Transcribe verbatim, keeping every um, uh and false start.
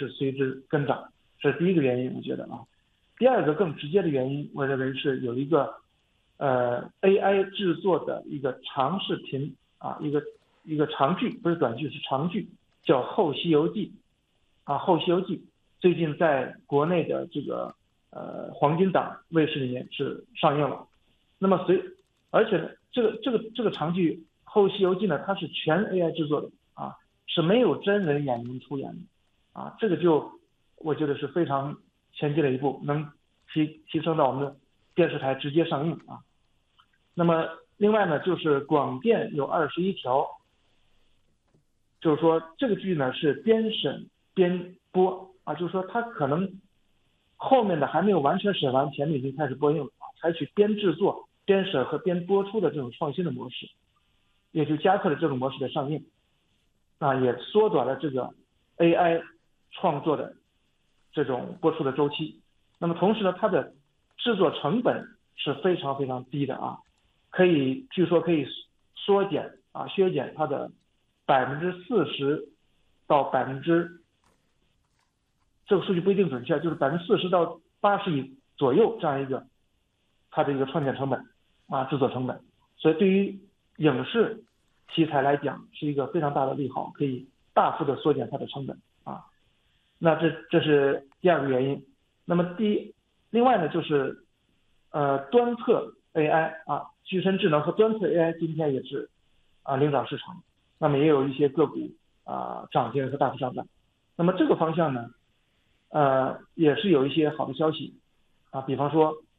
是随之跟涨，这是第一个原因，我觉得啊。第二个更直接的原因，我认为是有一个呃 A I 制作的一个长视频啊，一个一个长剧，不是短剧，是长剧，叫《后西游记》啊，《后西游记》最近在国内的这个呃黄金档卫视里面是上映了。那么随而且呢，这个这个这个长剧《后西游记》呢，它是全 A I 制作的啊，是没有真人演员出演的啊，这个就我觉得是非常前进了一步，能提提升到我们的电视台直接上映啊。那么另外呢，就是广电有二十一条，就是说这个剧呢是边审边播啊，就是说它可能后面的还没有完全审完，前面已经开始播映了啊，采取边制作边审和边播出的这种创新的模式，也就加快了这种模式的上映啊，也缩短了这个 A I 创作的这种播出的周期。那么同时呢，它的制作成本是非常非常低的啊，可以据说可以缩减啊削减它的百分之四十到百分之，这个数据不一定准确，就是百分之四十到八十亿左右这样一个它的一个创建成本啊制作成本，所以对于影视题材来讲是一个非常大的利好，可以大幅的缩减它的成本啊。那这这是第二个原因。那么第另外呢就是呃端侧 A I 啊，具身智能和端侧 A I 今天也是啊领涨市场，那么也有一些个股啊涨停和大幅上涨。那么这个方向呢，呃也是有一些好的消息啊，比方说